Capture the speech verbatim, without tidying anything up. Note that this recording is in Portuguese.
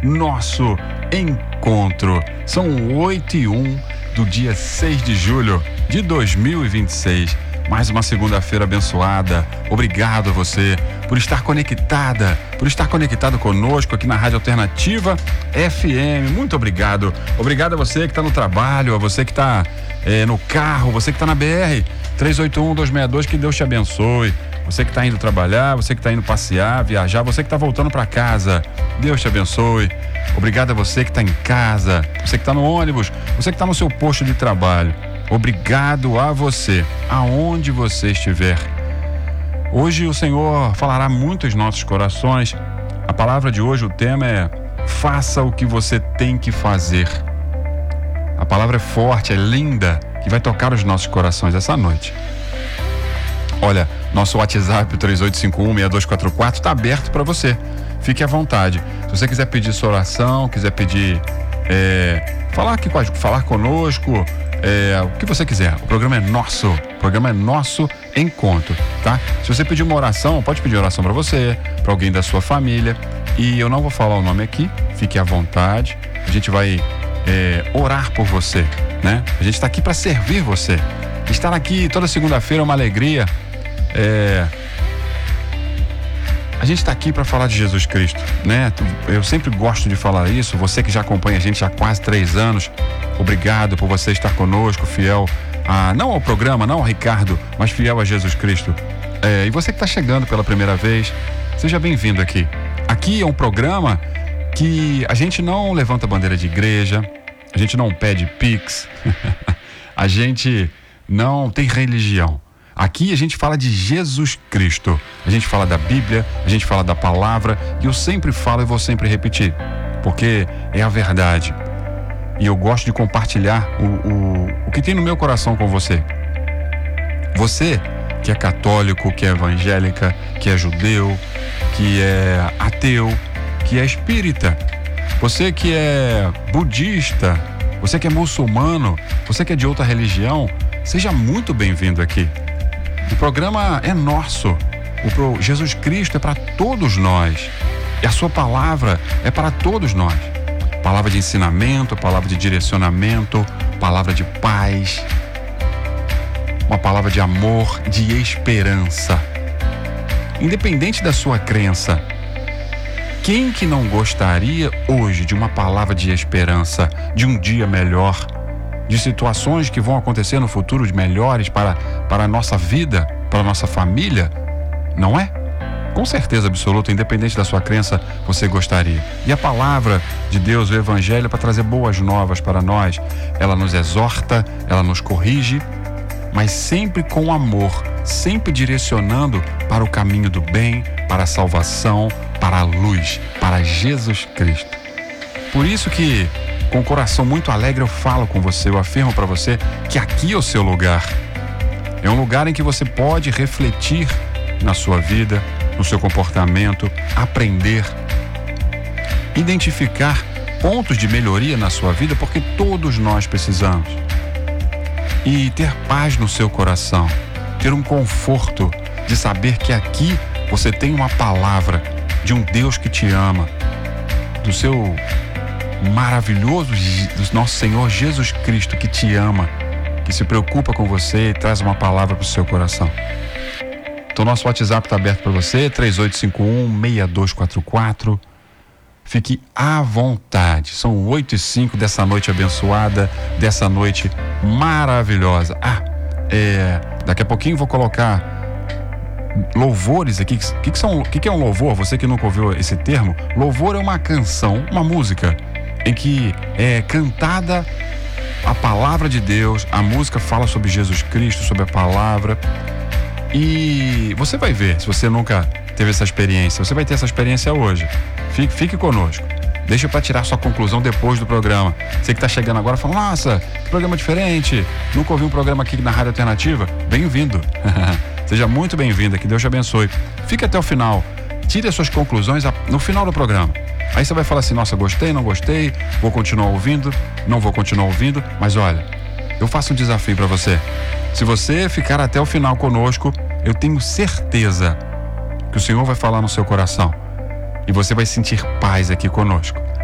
nosso encontro. São oito e um do dia seis de julho de dois mil e vinte e seis. Mais uma segunda-feira abençoada. Obrigado a você por estar conectada, por estar conectado conosco aqui na Rádio Alternativa F M. Muito obrigado. Obrigado a você que está no trabalho, a você que está é, no carro, você que está na B R três oito um, dois seis dois, que Deus te abençoe. Você que está indo trabalhar, você que está indo passear, viajar, você que está voltando para casa, Deus te abençoe. Obrigado a você que está em casa, você que está no ônibus, você que está no seu posto de trabalho. Obrigado a você, aonde você estiver. Hoje o Senhor falará muito aos nossos corações. A palavra de hoje, o tema é: faça o que você tem que fazer. A palavra é forte, é linda, que vai tocar os nossos corações essa noite. Olha, nosso WhatsApp três oito cinco um, seis dois quatro quatro está aberto para você. Fique à vontade. Se você quiser pedir sua oração, quiser pedir é, falar aqui, falar conosco, É, o que você quiser, o programa é nosso, o programa é nosso encontro, tá? Se você pedir uma oração, pode pedir oração para você, para alguém da sua família, e eu não vou falar o nome aqui, fique à vontade, a gente vai é, orar por você, né? A gente está aqui para servir você. Estar aqui toda segunda-feira é uma alegria. É... A gente está aqui para falar de Jesus Cristo, né? Eu sempre gosto de falar isso. Você que já acompanha a gente há quase três anos, obrigado por você estar conosco, fiel a, não ao programa, não ao Ricardo, mas fiel a Jesus Cristo. É, e você que está chegando pela primeira vez, seja bem-vindo aqui. Aqui é um programa que a gente não levanta bandeira de igreja, a gente não pede pix, a gente não tem religião. Aqui a gente fala de Jesus Cristo, a gente fala da Bíblia, a gente fala da palavra, e eu sempre falo e vou sempre repetir, porque é a verdade. E eu gosto de compartilhar o, o, o que tem no meu coração com você. Você que é católico, que é evangélica, que é judeu, que é ateu, que é espírita, você que é budista, você que é muçulmano, você que é de outra religião, seja muito bem-vindo aqui. O programa é nosso. O pro... Jesus Cristo é para todos nós. E a sua palavra é para todos nós. Palavra de ensinamento, palavra de direcionamento, palavra de paz, uma palavra de amor, de esperança. Independente da sua crença, quem que não gostaria hoje de uma palavra de esperança, de um dia melhor, de situações que vão acontecer no futuro de melhores para, para a nossa vida, para a nossa família, não é? Com certeza absoluta, independente da sua crença, você gostaria. E a palavra de Deus, o Evangelho, é para trazer boas novas para nós. Ela nos exorta, ela nos corrige, mas sempre com amor, sempre direcionando para o caminho do bem, para a salvação, para a luz, para Jesus Cristo. Por isso que, com o coração muito alegre, eu falo com você, eu afirmo para você que aqui é o seu lugar. É um lugar em que você pode refletir na sua vida, no seu comportamento, aprender, identificar pontos de melhoria na sua vida, porque todos nós precisamos. E ter paz no seu coração, ter um conforto de saber que aqui você tem uma palavra de um Deus que te ama, do seu maravilhoso, do nosso Senhor Jesus Cristo, que te ama, que se preocupa com você e traz uma palavra para o seu coração. Então nosso WhatsApp está aberto para você, três oito cinco um, seis dois quatro quatro. Fique à vontade. São oito e cinco dessa noite abençoada, dessa noite maravilhosa. Ah, é, daqui a pouquinho vou colocar louvores aqui. O que, que, são, que, que é um louvor? Você que nunca ouviu esse termo, louvor é uma canção, uma música em que é cantada a palavra de Deus, a música fala sobre Jesus Cristo, sobre a palavra. E você vai ver, se você nunca teve essa experiência, você vai ter essa experiência hoje. Fique, fique conosco. Deixa para tirar sua conclusão depois do programa. Você que está chegando agora falando: nossa, que programa diferente, nunca ouvi um programa aqui na Rádio Alternativa. Bem-vindo. Seja muito bem-vindo, que Deus te abençoe. Fique até o final, tire as suas conclusões no final do programa. Aí você vai falar assim: nossa, gostei, não gostei, vou continuar ouvindo, não vou continuar ouvindo. Mas olha, eu faço um desafio para você. Se você ficar até o final conosco, eu tenho certeza que o Senhor vai falar no seu coração e você vai sentir paz aqui conosco.